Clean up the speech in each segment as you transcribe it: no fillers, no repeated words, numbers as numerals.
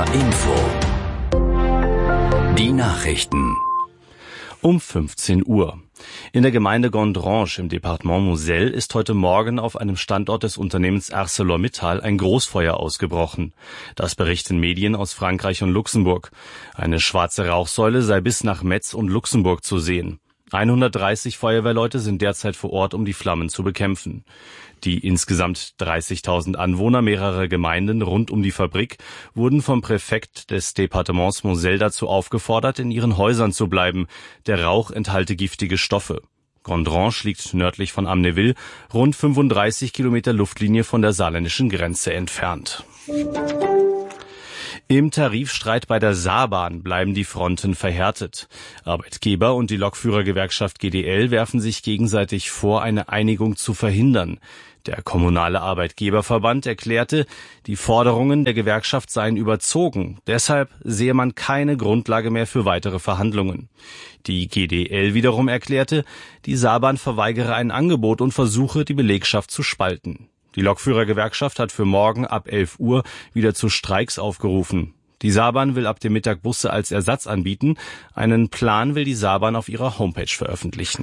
Info. Die Nachrichten. Um 15 Uhr. In der Gemeinde Gondrange im Departement Moselle ist heute Morgen auf einem Standort des Unternehmens ArcelorMittal ein Großfeuer ausgebrochen. Das berichten Medien aus Frankreich und Luxemburg. Eine schwarze Rauchsäule sei bis nach Metz und Luxemburg zu sehen. 130 Feuerwehrleute sind derzeit vor Ort, um die Flammen zu bekämpfen. Die insgesamt 30.000 Anwohner mehrerer Gemeinden rund um die Fabrik wurden vom Präfekt des Departements Moselle dazu aufgefordert, in ihren Häusern zu bleiben. Der Rauch enthalte giftige Stoffe. Gondrange liegt nördlich von Amnéville, rund 35 Kilometer Luftlinie von der saarländischen Grenze entfernt. Im Tarifstreit bei der Saarbahn bleiben die Fronten verhärtet. Arbeitgeber und die Lokführergewerkschaft GDL werfen sich gegenseitig vor, eine Einigung zu verhindern. Der kommunale Arbeitgeberverband erklärte, die Forderungen der Gewerkschaft seien überzogen. Deshalb sehe man keine Grundlage mehr für weitere Verhandlungen. Die GDL wiederum erklärte, die Saarbahn verweigere ein Angebot und versuche, die Belegschaft zu spalten. Die Lokführergewerkschaft hat für morgen ab 11 Uhr wieder zu Streiks aufgerufen. Die Saarbahn will ab dem Mittag Busse als Ersatz anbieten. Einen Plan will die Saarbahn auf ihrer Homepage veröffentlichen.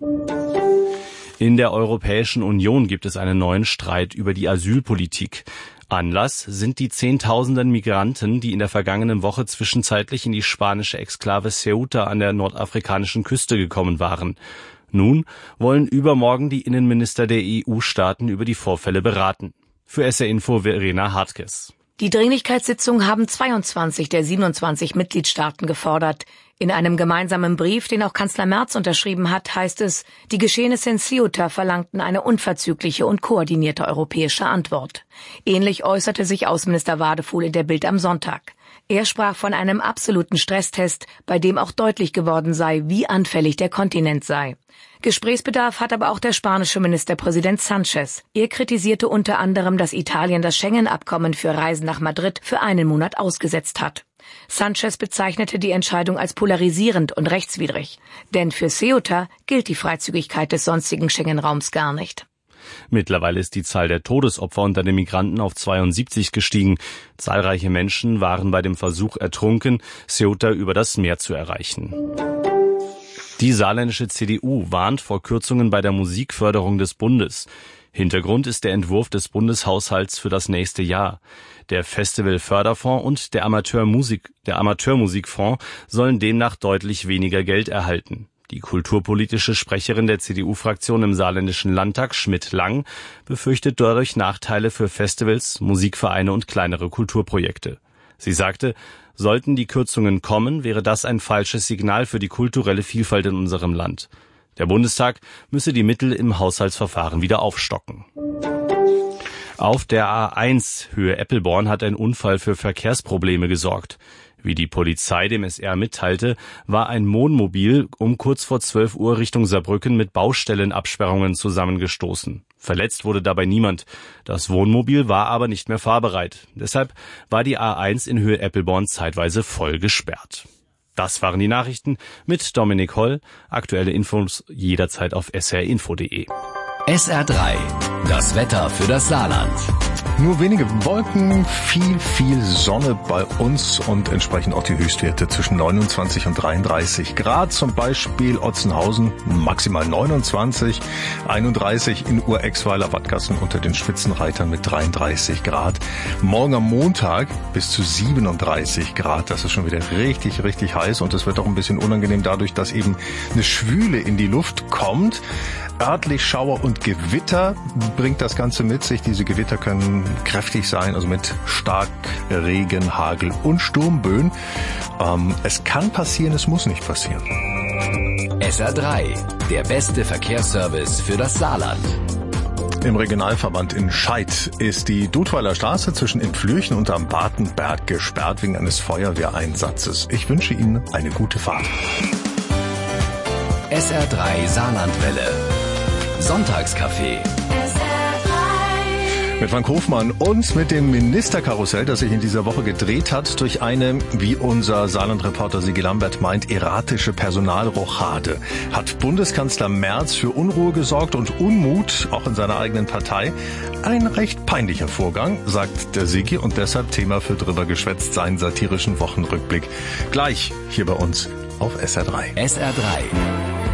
In der Europäischen Union gibt es einen neuen Streit über die Asylpolitik. Anlass sind die Zehntausenden Migranten, die in der vergangenen Woche zwischenzeitlich in die spanische Exklave Ceuta an der nordafrikanischen Küste gekommen waren. Nun wollen übermorgen die Innenminister der EU-Staaten über die Vorfälle beraten. Für SR Info Verena Hartges. Die Dringlichkeitssitzung haben 22 der 27 Mitgliedstaaten gefordert. In einem gemeinsamen Brief, den auch Kanzler Merz unterschrieben hat, heißt es, die Geschehnisse in Ceuta verlangten eine unverzügliche und koordinierte europäische Antwort. Ähnlich äußerte sich Außenminister Wadefuhl in der Bild am Sonntag. Er sprach von einem absoluten Stresstest, bei dem auch deutlich geworden sei, wie anfällig der Kontinent sei. Gesprächsbedarf hat aber auch der spanische Ministerpräsident Sánchez. Er kritisierte unter anderem, dass Italien das Schengen-Abkommen für Reisen nach Madrid für einen Monat ausgesetzt hat. Sánchez bezeichnete die Entscheidung als polarisierend und rechtswidrig. Denn für Ceuta gilt die Freizügigkeit des sonstigen Schengen-Raums gar nicht. Mittlerweile ist die Zahl der Todesopfer unter den Migranten auf 72 gestiegen. Zahlreiche Menschen waren bei dem Versuch ertrunken, Ceuta über das Meer zu erreichen. Die saarländische CDU warnt vor Kürzungen bei der Musikförderung des Bundes. Hintergrund ist der Entwurf des Bundeshaushalts für das nächste Jahr. Der Festivalförderfonds und der Amateurmusikfonds sollen demnach deutlich weniger Geld erhalten. Die kulturpolitische Sprecherin der CDU-Fraktion im saarländischen Landtag, Schmidt-Lang, befürchtet dadurch Nachteile für Festivals, Musikvereine und kleinere Kulturprojekte. Sie sagte, sollten die Kürzungen kommen, wäre das ein falsches Signal für die kulturelle Vielfalt in unserem Land. Der Bundestag müsse die Mittel im Haushaltsverfahren wieder aufstocken. Auf der A1 Höhe Eppelborn hat ein Unfall für Verkehrsprobleme gesorgt. Wie die Polizei dem SR mitteilte, war ein Wohnmobil um kurz vor 12 Uhr Richtung Saarbrücken mit Baustellenabsperrungen zusammengestoßen. Verletzt wurde dabei niemand. Das Wohnmobil war aber nicht mehr fahrbereit. Deshalb war die A1 in Höhe Eppelborn zeitweise voll gesperrt. Das waren die Nachrichten mit Dominik Holl. Aktuelle Infos jederzeit auf srinfo.de. SR3, das Wetter für das Saarland. Nur wenige Wolken, viel Sonne bei uns und entsprechend auch die Höchstwerte zwischen 29 und 33 Grad. Zum Beispiel Otzenhausen maximal 29, 31 in Urexweiler Wattgassen unter den Spitzenreitern mit 33 Grad. Morgen am Montag bis zu 37 Grad. Das ist schon wieder richtig heiß und es wird auch ein bisschen unangenehm dadurch, dass eben eine Schwüle in die Luft kommt. Örtlich Schauer und Gewitter bringt das Ganze mit sich. Diese Gewitter können kräftig sein, also mit Starkregen, Hagel und Sturmböen. Es kann passieren, es muss nicht passieren. SR3, der beste Verkehrsservice für das Saarland. Im Regionalverband in Scheid ist die Dudweiler Straße zwischen Entflürchen und am Bartenberg gesperrt wegen eines Feuerwehreinsatzes. Ich wünsche Ihnen eine gute Fahrt. SR3 Saarlandwelle. Sonntagscafé. Mit Frank Hofmann und mit dem Ministerkarussell, das sich in dieser Woche gedreht hat durch eine, wie unser Saarland-Reporter Sigi Lambert meint, erratische Personalrochade. Hat Bundeskanzler Merz für Unruhe gesorgt und Unmut, auch in seiner eigenen Partei? Ein recht peinlicher Vorgang, sagt der Sigi, und deshalb Thema für Drüber geschwätzt seinen satirischen Wochenrückblick. Gleich hier bei uns auf SR3. SR3